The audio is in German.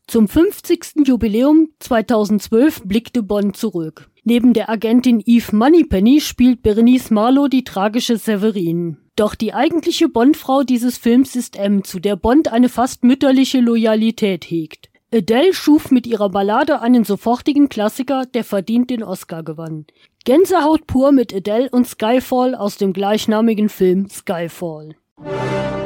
Zum 50. Jubiläum 2012 blickte Bond zurück. Neben der Agentin Eve Moneypenny spielt Berenice Marlow die tragische Severine. Doch die eigentliche Bondfrau dieses Films ist M, zu der Bond eine fast mütterliche Loyalität hegt. Adele schuf mit ihrer Ballade einen sofortigen Klassiker, der verdient den Oscar gewann. Gänsehaut pur mit Adele und Skyfall aus dem gleichnamigen Film Skyfall.